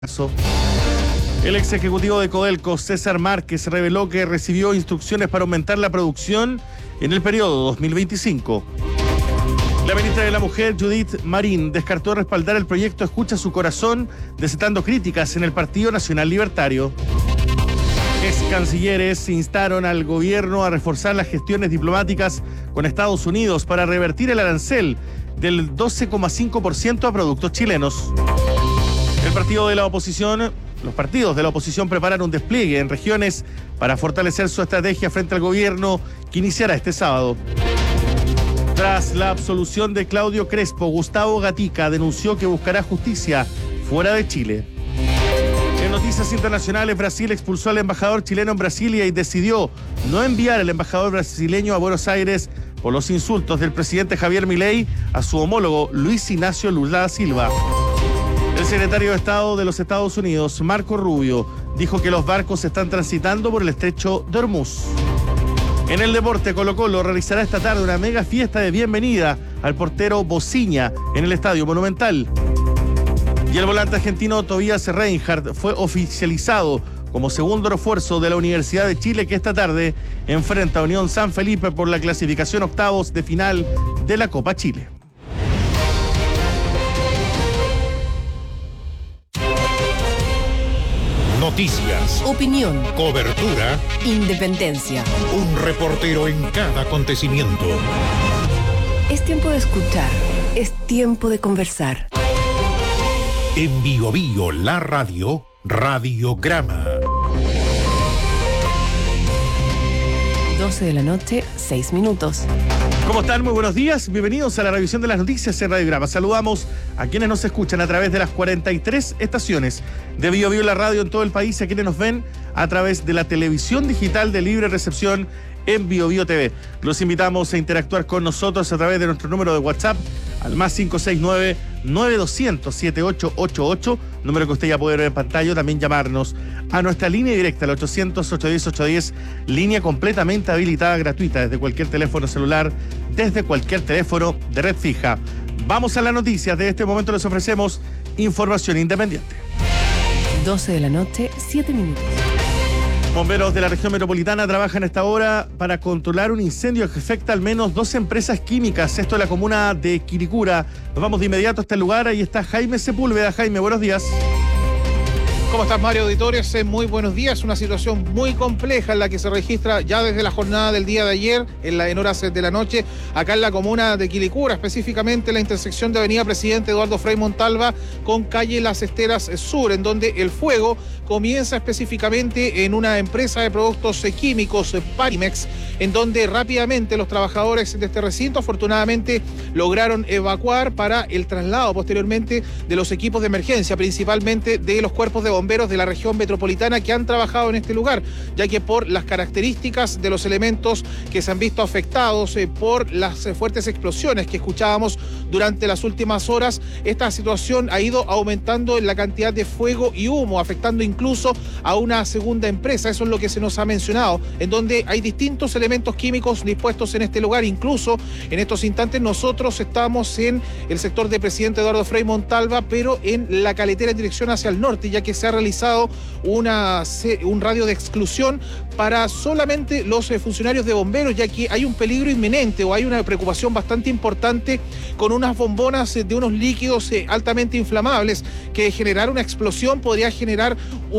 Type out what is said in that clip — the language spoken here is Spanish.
El ex ejecutivo de Codelco, César Márquez, reveló que recibió instrucciones para aumentar la producción en el periodo 2025. La ministra de la Mujer, Judith Marín, descartó respaldar el proyecto Escucha su Corazón, desatando críticas en el Partido Nacional Libertario. Ex cancilleres instaron al gobierno a reforzar las gestiones diplomáticas con Estados Unidos para revertir el arancel del 12,5% a productos chilenos. Los partidos de la oposición preparan un despliegue en regiones para fortalecer su estrategia frente al gobierno que iniciará este sábado. Tras la absolución de Claudio Crespo, Gustavo Gatica denunció que buscará justicia fuera de Chile. En noticias internacionales, Brasil expulsó al embajador chileno en Brasilia y decidió no enviar al embajador brasileño a Buenos Aires por los insultos del presidente Javier Milei a su homólogo Luis Ignacio Lula da Silva. El secretario de Estado de los Estados Unidos, Marco Rubio, dijo que los barcos están transitando por el estrecho de Hormuz. En el deporte, Colo-Colo realizará esta tarde una mega fiesta de bienvenida al portero Bociña en el Estadio Monumental. Y el volante argentino Tobias Reinhardt fue oficializado como segundo refuerzo de la Universidad de Chile, que esta tarde enfrenta a Unión San Felipe por la clasificación octavos de final de la Copa Chile. Noticias, opinión, cobertura, independencia. Un reportero en cada acontecimiento. Es tiempo de escuchar, es tiempo de conversar. En Bio Bio, la radio, Radiograma. 12 de la noche, 6 minutos. ¿Cómo están? Muy buenos días. Bienvenidos a la revisión de las noticias en Radiograma. Saludamos a quienes nos escuchan a través de las 43 estaciones de Bio Bio, la radio en todo el país, a quienes nos ven a través de la televisión digital de libre recepción en Bio Bio TV. Los invitamos a interactuar con nosotros a través de nuestro número de WhatsApp al más 569-9200-7888, número que usted ya puede ver en pantalla, o también llamarnos a nuestra línea directa, al 800-810-810, línea completamente habilitada, gratuita, desde cualquier teléfono celular, desde cualquier teléfono de red fija. Vamos a las noticias. De este momento les ofrecemos información independiente. 12 de la noche, 7 minutos. Bomberos de la región metropolitana trabajan a esta hora para controlar un incendio que afecta al menos 2 empresas químicas. Esto es la comuna de Quilicura. Nos vamos de inmediato a este lugar. Ahí está Jaime Sepúlveda. Jaime, buenos días. ¿Cómo estás, Mario? Auditores, muy buenos días. Una situación muy compleja en la que se registra ya desde la jornada del día de ayer, en horas de la noche, acá en la comuna de Quilicura, específicamente la intersección de Avenida Presidente Eduardo Frei Montalva con calle Las Esteras Sur, en donde el fuego comienza específicamente en una empresa de productos químicos, Parimex, en donde rápidamente los trabajadores de este recinto afortunadamente lograron evacuar para el traslado posteriormente de los equipos de emergencia, principalmente de los cuerpos de bomberos de la región metropolitana que han trabajado en este lugar, ya que por las características de los elementos que se han visto afectados por las fuertes explosiones que escuchábamos durante las últimas horas, esta situación ha ido aumentando en la cantidad de fuego y humo, afectando incluso a una segunda empresa. Eso es lo que se nos ha mencionado, en donde hay distintos elementos químicos dispuestos en este lugar. Incluso en estos instantes nosotros estamos en el sector de Presidente Eduardo Frei Montalva, pero en la caletera en dirección hacia el norte, ya que se ha realizado un radio de exclusión para solamente los funcionarios de bomberos, ya que hay un peligro inminente o hay una preocupación bastante importante con unas bombonas de unos líquidos altamente inflamables que generar una explosión podría generar